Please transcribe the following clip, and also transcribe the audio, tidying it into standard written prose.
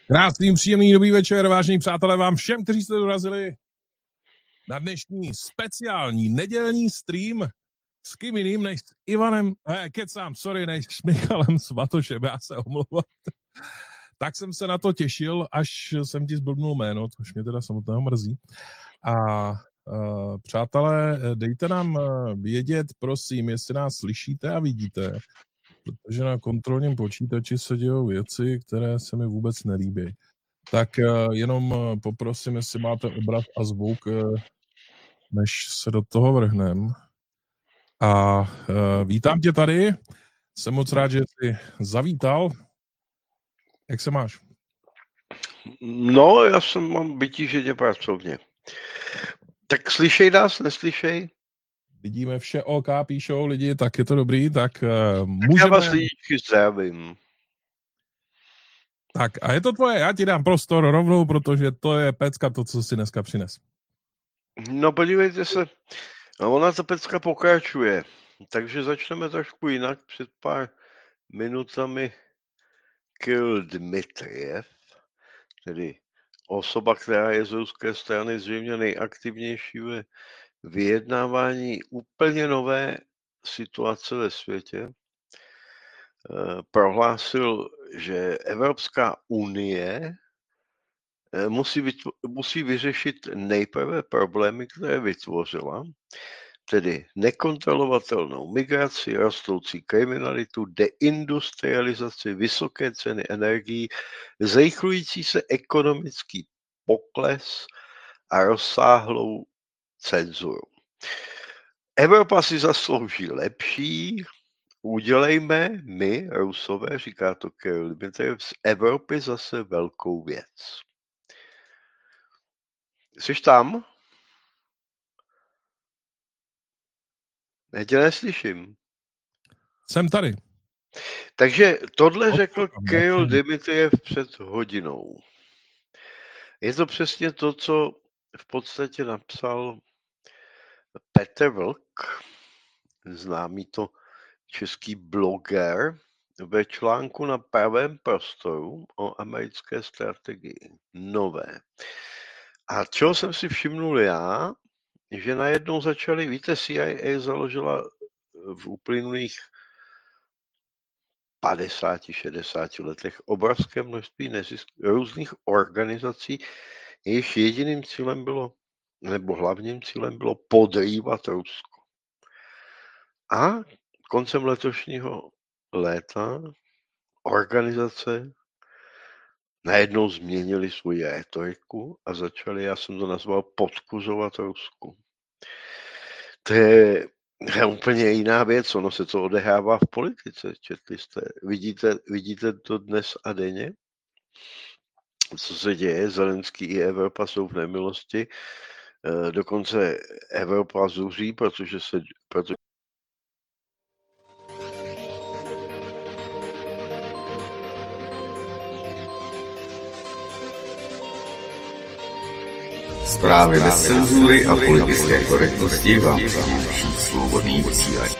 Krásný, příjemný, dobrý večer, vážení přátelé, vám všem, kteří jste dorazili na dnešní speciální nedělní stream s kým jiným než s Ivanem, než s Michalem Svatošem, já se omlouvám. Tak jsem se na to těšil, až jsem ti zblbnul jméno, což mě teda samotného mrzí. A přátelé, dejte nám vědět, prosím, jestli nás slyšíte a vidíte, protože na kontrolním počítači se dějou věci, které se mi vůbec nelíbí. Tak jenom poprosím, jestli máte obraz a zvuk, než se do toho vrhnem. A vítám tě tady. Jsem moc rád, že jsi zavítal. Jak se máš? No, já mám vytíženě pracovně. Tak slyšej nás, neslyšej? Vidíme vše OK, píšou lidi, tak je to dobrý, tak můžeme... Já vás lidičky zdravím. Tak a je to tvoje, já ti dám prostor rovnou, protože to je pecka, to, co si dneska přines. No podívejte se, ona ta pecka pokračuje, takže začneme trošku jinak. Před pár minutami Kirill Dmitrijev, tedy osoba, která je z ruské strany zřejmě nejaktivnější ve vyjednávání úplně nové situace ve světě, prohlásil, že Evropská unie musí vyřešit nejprve problémy, které vytvořila, tedy nekontrolovatelnou migraci, rostoucí kriminalitu, deindustrializaci, vysoké ceny energií, zrychlující se ekonomický pokles a rozsáhlou cenzuru. Evropa si zaslouží lepší, udělejme my, Rusové, říká to Kirill Dmitrijev, z Evropy zase velkou věc. Jsi tam? Já tě neslyším. Jsem tady. Takže tohle řekl Kirill Dmitrijev před hodinou. Je to přesně to, co v podstatě napsal Petr Vlk, známý to český bloger, ve článku na Pravém prostoru o americké strategii. Nové. A čeho jsem si všimnul já, že najednou začali, víte, CIA založila v uplynulých 50-60 letech obrovské množství různých organizací, jejichž jediným cílem bylo, nebo hlavním cílem bylo podrývat Rusko. A koncem letošního léta organizace najednou změnili svoji rétoriku a začali, já jsem to nazval, podkuzovat Rusku. To je úplně jiná věc, ono se to odehrává v politice, četli jste, vidíte to dnes a denně, co se děje, Zelenský i Evropa jsou v nemilosti, dokonce Evropa zuří, protože Zprávy bez cenzury a politické korektnosti vám přináší svobodný vysílač.